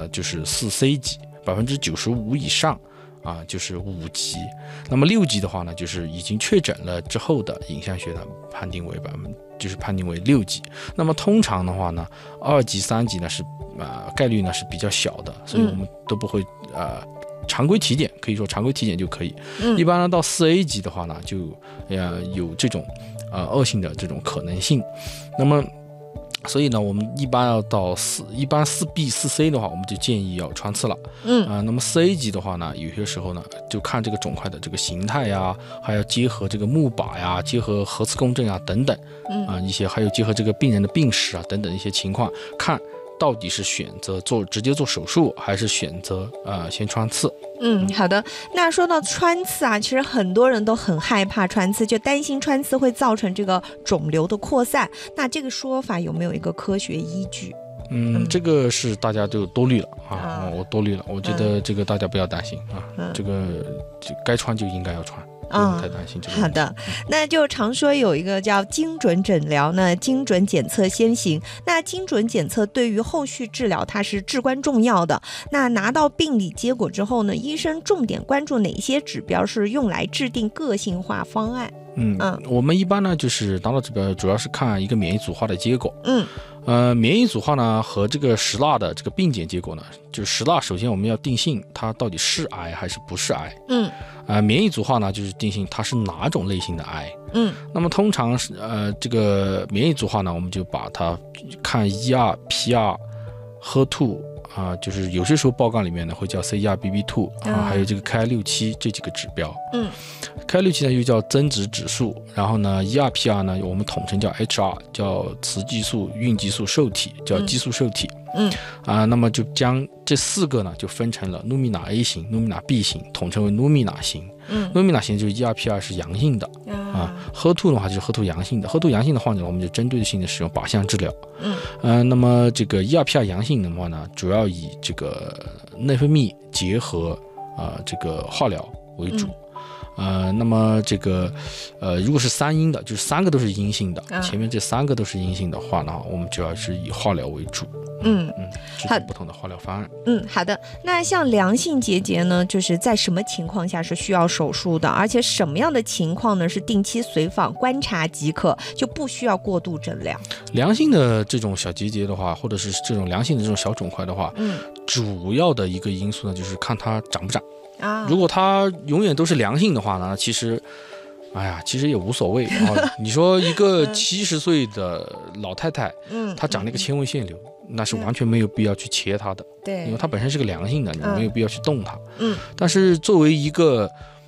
就是4C 级，95%以上就是5级。那么6级的话呢，就是已经确诊了之后的影像学的判定为6级。那么通常的话呢，2级、3级呢是概率呢是比较小的，所以我们都不会常规体检，可以说常规体检就可以。一般呢到4A 级的话呢，就有这种恶性的这种可能性。那么所以呢，我们一般要到4B、4C 的话，我们就建议要穿刺了。那么4A 级的话呢，有些时候呢，就看这个肿块的这个形态呀，还要结合这个钼靶呀，结合核磁共振啊等等，一些还有结合这个病人的病史啊等等一些情况，看到底是选择直接做手术，还是选择先穿刺。 好的。那说到穿刺啊，其实很多人都很害怕穿刺，就担心穿刺会造成这个肿瘤的扩散。那这个说法有没有一个科学依据？ 这个是大家都多虑了我多虑了。我觉得这个大家不要担心这个该穿就应该要穿。不用太担心这个。 好的，那就常说有一个叫精准诊疗呢，精准检测先行。那精准检测对于后续治疗它是至关重要的。那拿到病理结果之后呢，医生重点关注哪些指标是用来制定个性化方案？ 我们一般呢就是拿到指标主要是看一个免疫组化的结果。免疫组化呢和这个石蜡的这个病检结果呢，就是石蜡首先我们要定性它到底是癌还是不是癌。免疫组化呢就是定性它是哪种类型的癌。那么通常是这个免疫组化呢，我们就把它看 ER、PR、HER2就是有些时候报告里面呢会叫 CERBB2 还有这个 Ki67这几个指标。Ki67呢又叫增殖指数，然后呢 ERPR 呢我们统称叫 HR， 叫雌激素孕激素受体，叫激素受体。那么就将这4个呢就分成了 Numina A 型、Numina B 型，统称为 Numina 型。Numina 型就是 ERPR 是阳性的HER2 的话就是 HER2 阳性的，HER2 阳性的患者我们就针对性的使用靶向治疗。那么这个 ERPR 阳性的话呢，主要以这个内分泌结合这个化疗为主。那么这个如果是3阴的，就是3个都是阴性的，前面这3个都是阴性的话呢，我们主要是以化疗为主。制定不同的化疗方案。 好的。那像良性结节呢，就是在什么情况下是需要手术的，而且什么样的情况呢是定期随访观察即可，就不需要过度诊疗？ 良性的这种小结节的话，或者是这种良性的这种小肿块的话，主要的一个因素呢就是看它长不长。如果它永远都是良性的话呢，其实也无所谓你说一个70岁的老太太，她长了一个纤维腺瘤，那是完全没有必要去切它的。对，因为它本身是个良性的，你没有必要去动它。但是作为一个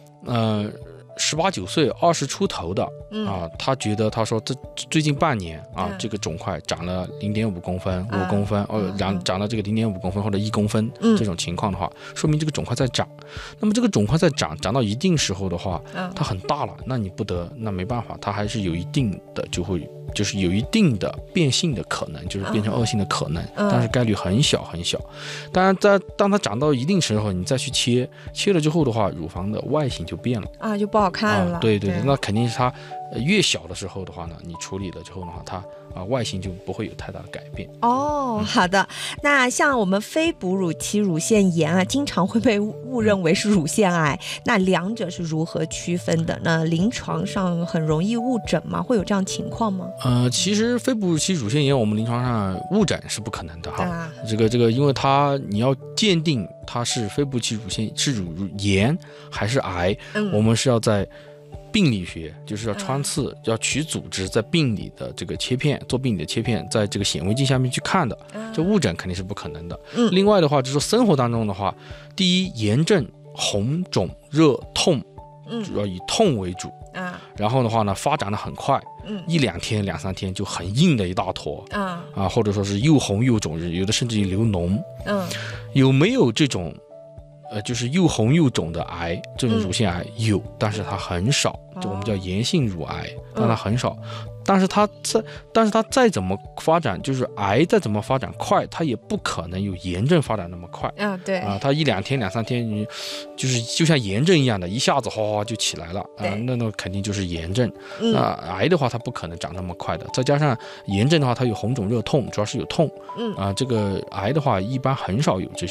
18、19岁20出头的他觉得他说这最近半年这个肿块长了0.5公分、5公分长了这个0.5公分或者1公分这种情况的话，说明这个肿块在长。那么这个肿块在长到一定时候的话，它很大了，那没办法，它还是有一定的就是有一定的变性的可能，就是变成恶性的可能，但是概率很小很小。当然当它长到一定时候，你再去切了之后的话，乳房的外形就变了就不好看了。 对，那肯定是它越小的时候的话呢，你处理了之后的话，它外形就不会有太大的改变。 好的。那像我们非哺乳期乳腺炎经常会被误认为是乳腺癌，那两者是如何区分的？那临床上很容易误诊吗？会有这样情况吗？ 其实非哺乳期乳腺炎我们临床上误诊是不可能的这个因为你要鉴定它是非哺乳期乳腺是乳炎还是癌，我们是要在病理学，就是要穿刺，要取组织，在病理的这个切片，做病理的切片，在这个显微镜下面去看的，这误诊肯定是不可能的。另外的话，就是说生活当中的话，第一，炎症、红肿、热、痛，主要以痛为主。然后的话呢，发展的很快，1、2天、2、3天就很硬的一大坨或者说是又红又肿，有的甚至于流脓。有没有这种就是又红又肿的癌，这种乳腺癌有，但是它很少，就我们叫炎性乳癌，但它很少。但是它再怎么发展，就是癌再怎么发展快，它也不可能有炎症发展那么快。对它1、2天、2、3天，就像炎症一样的，一下子哗哗就起来了那肯定就是炎症。那癌的话，它不可能长那么快的。再加上炎症的话，它有红肿热痛，主要是有痛这个癌的话，一般很少有这些。